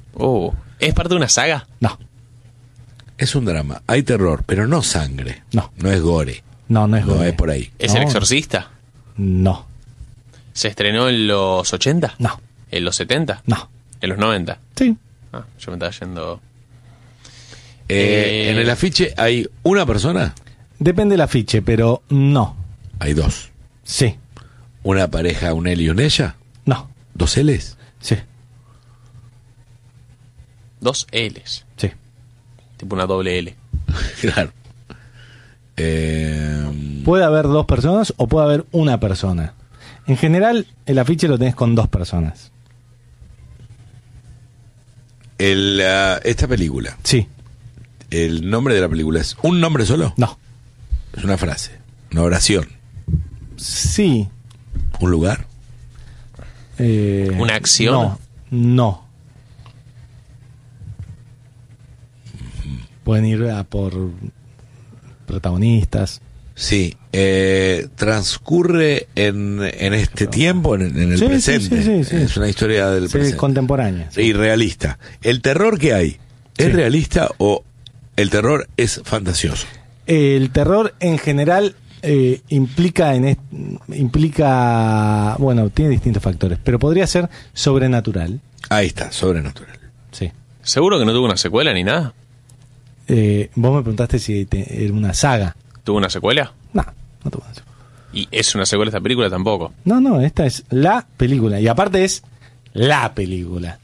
¿Es parte de una saga? No. Es un drama. Hay terror, pero no sangre. No. No es gore. No es No gore. es por ahí. ¿Es No. El Exorcista? No. ¿Se estrenó en los 80? No. ¿En los 70? No. ¿En los 90? Sí. Yo me estaba yendo... En el afiche hay una persona. Depende del afiche, pero no. Hay dos. Sí. Una pareja, un él y un ella. No. ¿Dos L's? Sí. 2 L's. Sí. Tipo una doble L. Claro. Puede haber dos personas o puede haber una persona. En general, el afiche lo tenés con dos personas. Esta película. Sí. ¿El nombre de la película es un nombre solo? No. Es una frase, una oración, Sí. un lugar. ¿Una acción? No. Pueden ir a por protagonistas. Sí. Transcurre en este tiempo, en el Sí, presente. sí. Es una historia del Sí, presente. contemporánea. Y realista. ¿El terror que hay es Sí. realista o el terror es fantasioso? El terror en general implica bueno, tiene distintos factores, pero podría ser sobrenatural. Ahí está, sobrenatural. Sí. ¿Seguro que no tuvo una secuela ni nada? Vos me preguntaste si era una saga. ¿Tuvo una secuela? No tuvo una saga. ¿Y es una secuela esta película? Tampoco. No, esta es la película. Y aparte es la película.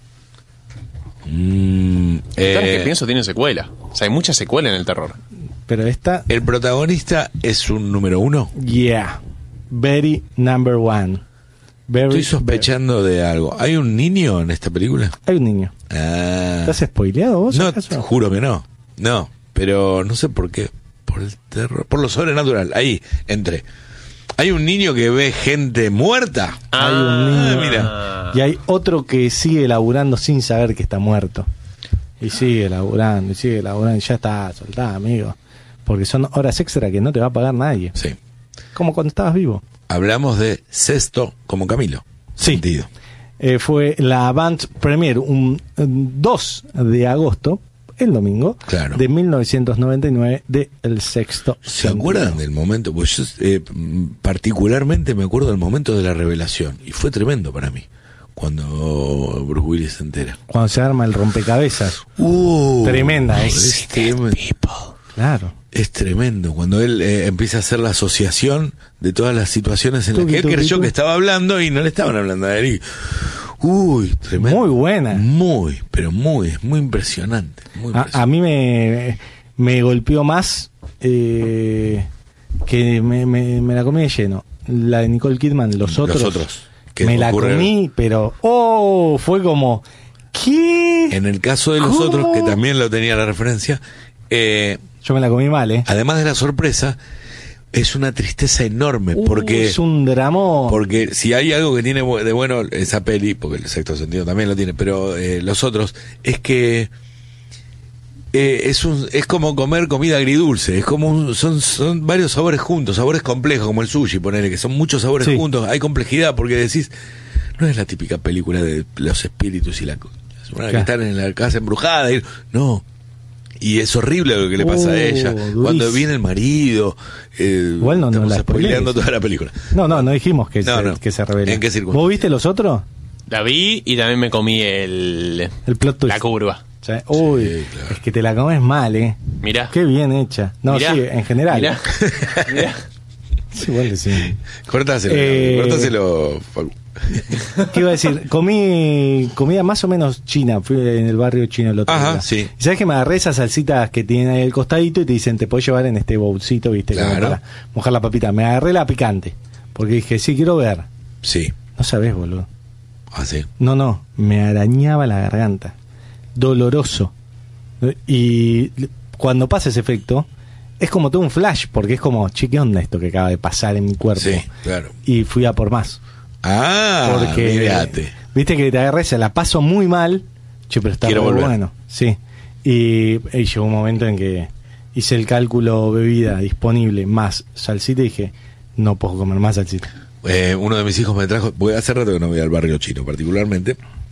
Cada vez que pienso tiene secuela. O sea, hay mucha secuela en el terror. Pero esta, ¿El protagonista es un número uno? yeah, very number one. Very, Estoy sospechando de algo. ¿Hay un niño en esta película? Hay un niño. Ah. ¿Estás spoileado vos? No, acaso? juro que no. No, pero no sé por qué. Por el terror, por lo sobrenatural. Ahí entré. ¿Hay un niño que ve gente muerta? Hay un niño. mira. Y hay otro que sigue laburando sin saber que está muerto. Y sigue laburando, y ya está, soltá, amigo. Porque son horas extra que no te va a pagar nadie. Sí. Como cuando estabas vivo. Hablamos de Sexto como Camilo. Sí. Sentido. Fue la Avant Premiere un 2 de agosto, el domingo, Claro. de 1999, de El Sexto ¿Se Sentido. acuerdan del momento? Pues yo particularmente me acuerdo del momento de la revelación. Y fue tremendo para mí. Cuando Bruce Willis se entera. Cuando se arma el rompecabezas. Tremenda, es tremendo. Claro. Es tremendo. Cuando él empieza a hacer la asociación de todas las situaciones en las que él Tuki, creyó tuki. que estaba hablando y no le estaban hablando a él. Tremendo. Muy buena. Muy impresionante. Muy impresionante. A mí me golpeó más que me la comí de lleno. La de Nicole Kidman, Los Otros. que Me la ocurre- comí, pero fue como ¿qué? En el caso de Los ¿Cómo? Otros, que también lo tenía la referencia, Yo me la comí mal, además de la sorpresa, es una tristeza enorme, porque es un dramón. porque si hay algo que tiene de bueno esa peli, porque el Sexto Sentido también lo tiene, pero Los Otros, es que es como comer comida agridulce, es como son varios sabores juntos, sabores complejos, como el sushi, ponele, que son muchos sabores Sí. juntos, hay complejidad, porque decís, no es la típica película de los espíritus y la Claro. que están en la casa embrujada, no. Y es horrible lo que le pasa a ella. Durísimo. Cuando viene el marido, Igual no estamos la spoileando spoilees. toda la película. No dijimos que, No. que se revela. ¿En qué circunstancias? ¿Vos viste Los Otros? La vi y también me comí el plot twist. la curva. O sea, uy, Sí, claro. es que te la comes mal, Mirá. Qué bien hecha. No, Mirá. sí, en general. Mirá. Mirá. Sí, igual que sí. Cortáselo, Facu. ¿Qué iba a decir? Comí comida más o menos china. Fui en el barrio chino el otro Ajá, día. sí. ¿Y sabes que me agarré esas salsitas que tienen ahí al costadito y te dicen, te podés llevar en este bolsito, viste? Como Claro. para mojar la papita. Me agarré la picante. Porque dije, sí, quiero ver. Sí. No sabés, boludo. Así. No, me arañaba la garganta. Doloroso. Y cuando pasa ese efecto, es como todo un flash, porque es como, che, ¿qué onda esto que acaba de pasar en mi cuerpo? Sí, claro. Y fui a por más. Porque, mirate. viste que te agarré esa, la paso muy mal, che, pero está Quiero muy volver. bueno. Sí. Y llegó un momento en que hice el cálculo bebida disponible más salsita y dije, no puedo comer más salsita. Uno de mis hijos me trajo, porque hace rato que no voy al barrio chino particularmente,